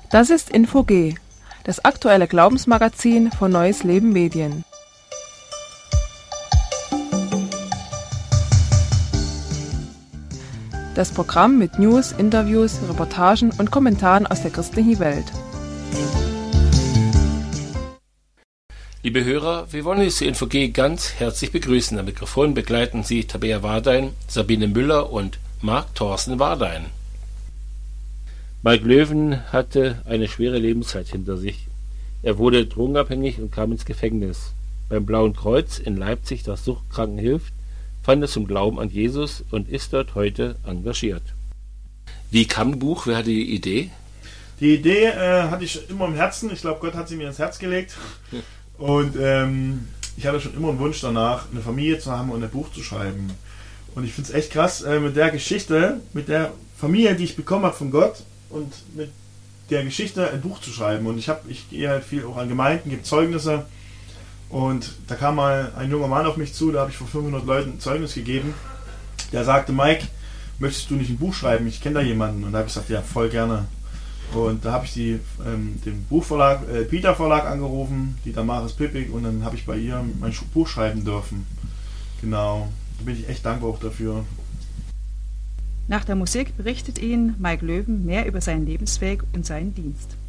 Das ist Info-G, das aktuelle Glaubensmagazin von Neues Leben Medien. Das Programm mit News, Interviews, Reportagen und Kommentaren aus der christlichen Welt. Liebe Hörer, wir wollen Sie Info-G ganz herzlich begrüßen. Am Mikrofon begleiten Sie Tabea Wardein, Sabine Müller und Marc Thorsten Wardein. Mike Löwen hatte eine schwere Lebenszeit hinter sich. Er wurde drogenabhängig und kam ins Gefängnis. Beim Blauen Kreuz in Leipzig, das Suchtkranken hilft, fand er zum Glauben an Jesus und ist dort heute engagiert. Wie kam das Buch? Wer hatte die Idee? Die Idee hatte ich immer im Herzen. Ich glaube, Gott hat sie mir ins Herz gelegt. Und ich hatte schon immer einen Wunsch danach, eine Familie zu haben und ein Buch zu schreiben. Und ich finde es echt krass, mit der Geschichte, mit der Familie, die ich bekommen habe von Gott und mit der Geschichte ein Buch zu schreiben. Und ich gehe halt viel auch an Gemeinden, gebe Zeugnisse. Und da kam mal ein junger Mann auf mich zu, da habe ich vor 500 Leuten ein Zeugnis gegeben. Der sagte, Mike, möchtest du nicht ein Buch schreiben? Ich kenne da jemanden. Und da habe ich gesagt, ja, voll gerne. Und da habe ich den Buchverlag, Peter Verlag angerufen, die Damaris Pippig, und dann habe ich bei ihr mein Buch schreiben dürfen. Genau, da bin ich echt dankbar auch dafür. Nach der Musik berichtet Ihnen Mike Löwen mehr über seinen Lebensweg und seinen Dienst.